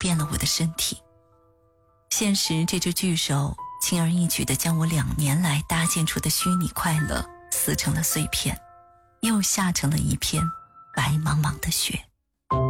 遍了我的身体。现实这只巨手轻而易举地将我2年来搭建出的虚拟快乐撕成了碎片，又下成了一片白茫茫的雪。